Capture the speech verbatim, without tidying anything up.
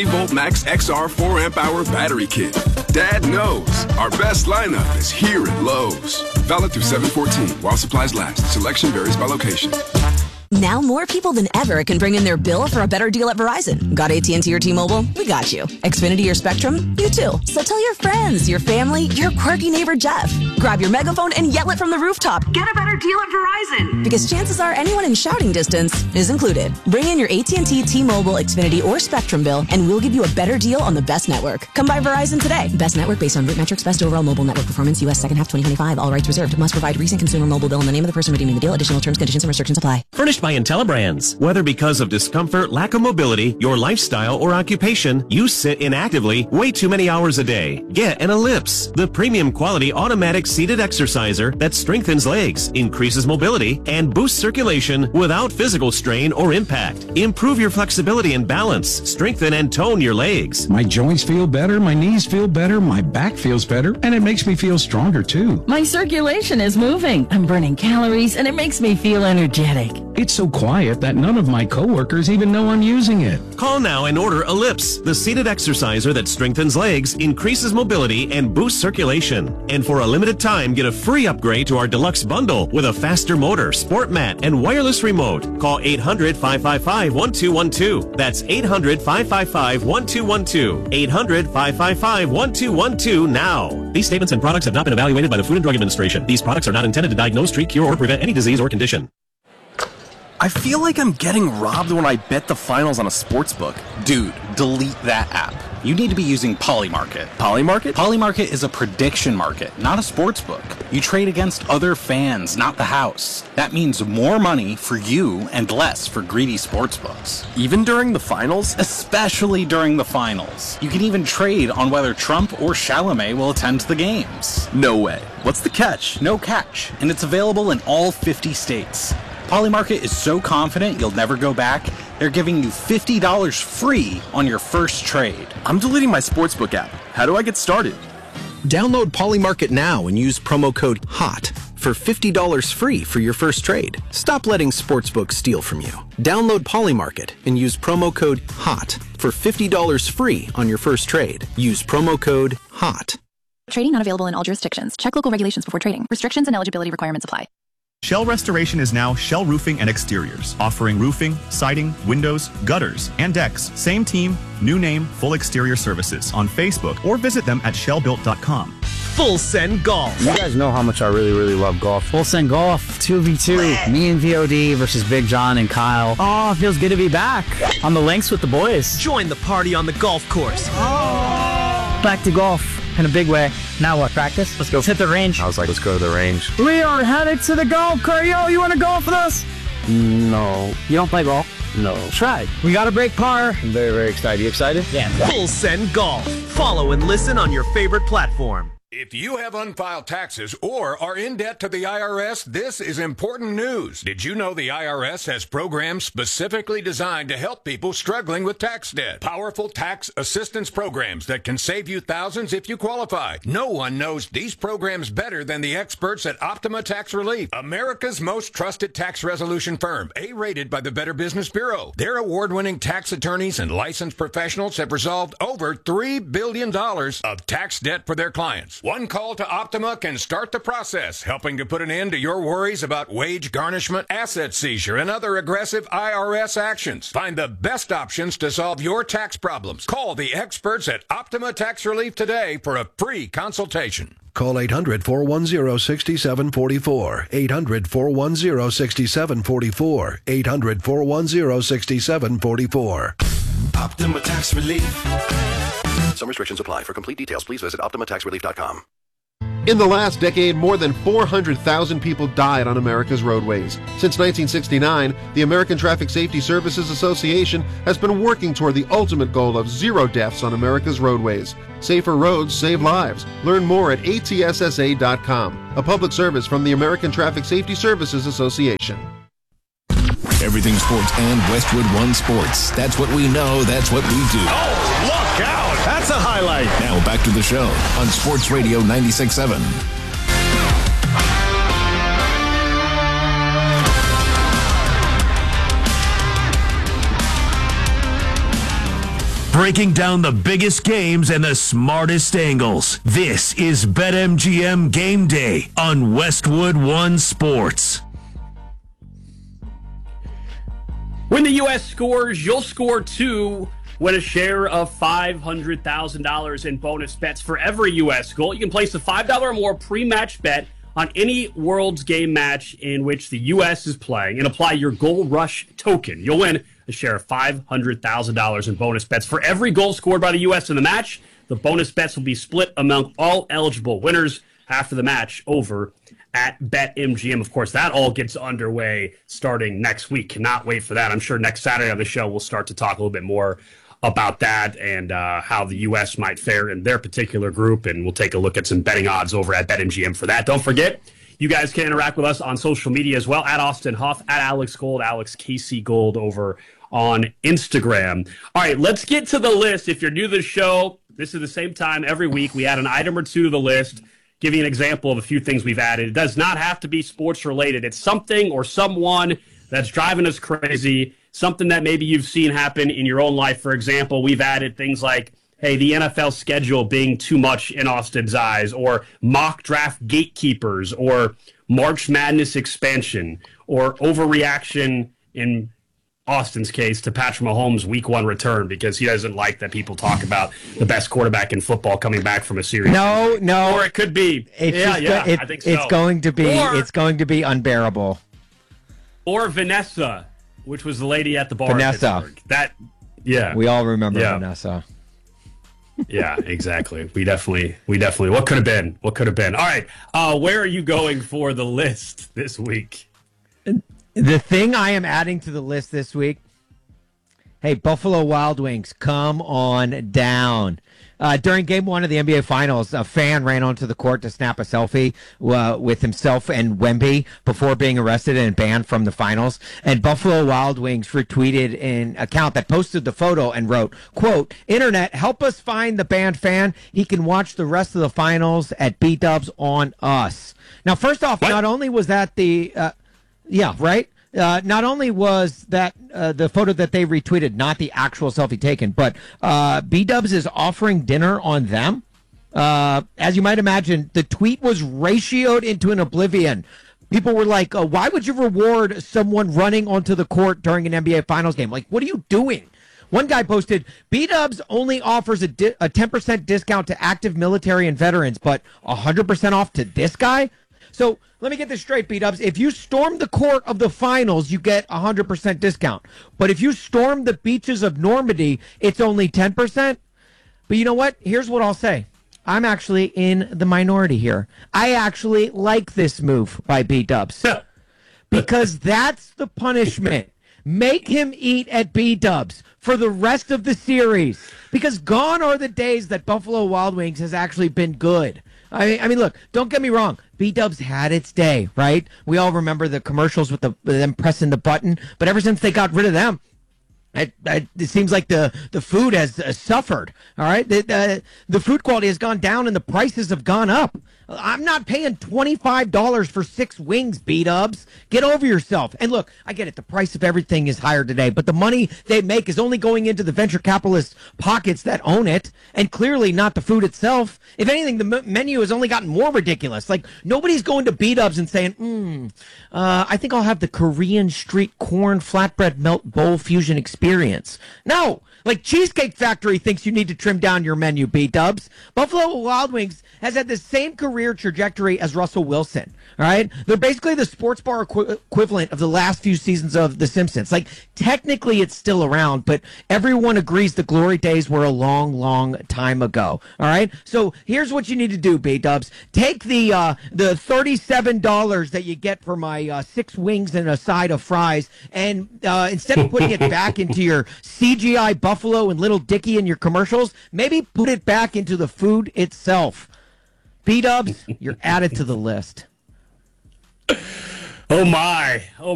Volt Max X R four amp hour battery kit. Dad knows our best lineup is here at Lowe's. Valid through seven fourteen while supplies last. Selection varies by location. Now more people than ever can bring in their bill for a better deal at Verizon. Got A T and T or T-Mobile? We got you. Xfinity or Spectrum? You too. So tell your friends, your family, your quirky neighbor Jeff. Grab your megaphone and yell it from the rooftop. Get a better deal at Verizon. Because chances are anyone in shouting distance is included. Bring in your A T and T, T-Mobile, Xfinity, or Spectrum bill and we'll give you a better deal on the best network. Come by Verizon today. Best network based on root metrics, best overall mobile network performance, U S second half twenty twenty-five. All rights reserved. Must provide recent consumer mobile bill and the name of the person redeeming the deal. Additional terms, conditions, and restrictions apply. Furnished by IntelliBrands. Whether because of discomfort, lack of mobility, your lifestyle, or occupation, you sit inactively way too many hours a day. Get an Ellipse, the premium quality automatic seated exerciser that strengthens legs, increases mobility, and boosts circulation without physical strain or impact. Improve your flexibility and balance. Strengthen and tone your legs. My joints feel better, my knees feel better, my back feels better, and it makes me feel stronger too. My circulation is moving. I'm burning calories, and it makes me feel energetic. It's so quiet that none of my coworkers even know I'm using it. Call now and order Ellipse, the seated exerciser that strengthens legs, increases mobility, and boosts circulation. And for a limited time, get a free upgrade to our deluxe bundle with a faster motor, sport mat, and wireless remote. Call eight hundred, five five five, one two one two. That's eight hundred, five five five, one two one two. eight hundred, five five five, one two one two now. These statements and products have not been evaluated by the Food and Drug Administration. These products are not intended to diagnose, treat, cure, or prevent any disease or condition. I feel like I'm getting robbed when I bet the finals on a sports book. Dude, delete that app. You need to be using Polymarket. Polymarket? Polymarket is a prediction market, not a sports book. You trade against other fans, not the house. That means more money for you and less for greedy sports books. Even during the finals? Especially during the finals. You can even trade on whether Trump or Chalamet will attend the games. No way. What's the catch? No catch. And it's available in all fifty states. Polymarket is so confident you'll never go back, they're giving you fifty dollars free on your first trade. I'm deleting my sportsbook app. How do I get started? Download Polymarket now and use promo code HOT for fifty dollars free for your first trade. Stop letting sportsbooks steal from you. Download Polymarket and use promo code HOT for fifty dollars free on your first trade. Use promo code HOT. Trading not available in all jurisdictions. Check local regulations before trading. Restrictions and eligibility requirements apply. Shell Restoration is now Shell Roofing and Exteriors, offering roofing, siding, windows, gutters, and decks. Same team, new name, full exterior services on Facebook or visit them at shell built dot com. Full Send Golf. You guys know how much I really, really love golf. Full Send Golf, two v two. Me and V O D versus Big John and Kyle. Oh, it feels good to be back on the links with the boys. Join the party on the golf course. Oh. Back to golf. In a big way. Now what? Practice? Let's go. Let's hit the range. I was like, let's go to the range. We are headed to the golf cart. Yo, you want to golf with us? No. You don't play golf? No. Try. We got a break par. I'm very, very excited. You excited? Yeah. Full Send Golf. Follow and listen on your favorite platform. If you have unfiled taxes or are in debt to the I R S, this is important news. Did you know the I R S has programs specifically designed to help people struggling with tax debt? Powerful tax assistance programs that can save you thousands if you qualify. No one knows these programs better than the experts at Optima Tax Relief, America's most trusted tax resolution firm, A-rated by the Better Business Bureau. Their award-winning tax attorneys and licensed professionals have resolved over three billion dollars of tax debt for their clients. One call to Optima can start the process, helping to put an end to your worries about wage garnishment, asset seizure, and other aggressive I R S actions. Find the best options to solve your tax problems. Call the experts at Optima Tax Relief today for a free consultation. Call eight hundred, four one zero, six seven four four. eight hundred, four one zero, six seven four four. eight hundred, four one zero, six seven four four. Optima Tax Relief. Some restrictions apply. For complete details, please visit optima tax relief dot com. In the last decade, more than four hundred thousand people died on America's roadways. Since nineteen sixty-nine, the American Traffic Safety Services Association has been working toward the ultimate goal of zero deaths on America's roadways. Safer roads save lives. Learn more at A T S S A dot com, a public service from the American Traffic Safety Services Association. Everything sports and Westwood One Sports. That's what we know. That's what we do. Oh, look out. That's a highlight. Now back to the show on Sports Radio ninety-six point seven. breaking down the biggest games and the smartest angles. This is BetMGM Game Day on Westwood One Sports. When the U S scores, you'll score too. Win a share of five hundred thousand dollars in bonus bets for every U S goal. You can place a five dollars or more pre-match bet on any World's Game match in which the U S is playing and apply your Goal Rush token. You'll win a share of five hundred thousand dollars in bonus bets for every goal scored by the U S in the match. The bonus bets will be split among all eligible winners after the match over at BetMGM. Of course, that all gets underway starting next week. Cannot wait for that. I'm sure next Saturday on the show we'll start to talk a little bit more about that and uh, how the U S might fare in their particular group, and we'll take a look at some betting odds over at BetMGM for that. Don't forget, you guys can interact with us on social media as well, at Austin Huff, at Alex Gold, Alex K C Gold over on Instagram. All right, let's get to the list. If you're new to the show, this is the same time every week. We add an item or two to the list, give you an example of a few things we've added. It does not have to be sports related. It's something or someone that's driving us crazy, something that maybe you've seen happen in your own life. For example, we've added things like, hey, the N F L schedule being too much in Austin's eyes, or mock draft gatekeepers, or March Madness expansion, or overreaction in Austin's case to Patrick Mahomes' week one return because he doesn't like that people talk about the best quarterback in football coming back from a series. No, no. Or it could be. It's yeah, just yeah, go, it, I think so. It's going to be or, it's going to be unbearable. Or Vanessa, which was the lady at the bar. Vanessa. That yeah. We all remember yeah. Vanessa. Yeah, exactly. We definitely we definitely what could have been? What could have been? All right. Uh, where are you going for the list this week? The thing I am adding to the list this week, hey, Buffalo Wild Wings, come on down. Uh, during game one of the N B A Finals, a fan ran onto the court to snap a selfie uh, with himself and Wemby before being arrested and banned from the finals. And Buffalo Wild Wings retweeted an account that posted the photo and wrote, quote, "Internet, help us find the banned fan. He can watch the rest of the finals at B-Dubs on us." Now, first off, what? not only was that the... Uh, Yeah, right? Uh, not only was that uh, the photo that they retweeted not the actual selfie taken, but uh, B-Dubs is offering dinner on them. Uh, as you might imagine, the tweet was ratioed into an oblivion. People were like, uh, why would you reward someone running onto the court during an N B A Finals game? Like, what are you doing? One guy posted, B-Dubs only offers a, di- a ten percent discount to active military and veterans, but one hundred percent off to this guy? So let me get this straight, B-Dubs. If you storm the court of the finals, you get a one hundred percent discount. But if you storm the beaches of Normandy, it's only ten percent. But you know what? Here's what I'll say. I'm actually in the minority here. I actually like this move by B-Dubs. Because that's the punishment. Make him eat at B-Dubs for the rest of the series. Because gone are the days that Buffalo Wild Wings has actually been good. I mean, I mean, look, don't get me wrong. B-Dubs had its day, right? We all remember the commercials with, the, with them pressing the button. But ever since they got rid of them, it, it, it seems like the, the food has uh, suffered, all right? The, the, the food quality has gone down and the prices have gone up. I'm not paying twenty-five dollars for six wings, B-Dubs. Get over yourself. And look, I get it. The price of everything is higher today, but the money they make is only going into the venture capitalist pockets that own it, and clearly not the food itself. If anything, the m- menu has only gotten more ridiculous. Like, nobody's going to B-Dubs and saying, hmm, uh, I think I'll have the Korean street corn flatbread melt bowl fusion experience. No. Like, Cheesecake Factory thinks you need to trim down your menu, B-Dubs. Buffalo Wild Wings has had the same career trajectory as Russell Wilson, all right? They're basically the sports bar equi- equivalent of the last few seasons of The Simpsons. Like, technically it's still around, but everyone agrees the glory days were a long, long time ago, all right? So here's what you need to do, B-Dubs. Take the uh, the thirty-seven dollars that you get for my uh, six wings and a side of fries, and uh, instead of putting it back into your C G I Buffalo and Little Dicky in your commercials, maybe put it back into the food itself. B-Dubs, you're added to the list. Oh, my. Oh,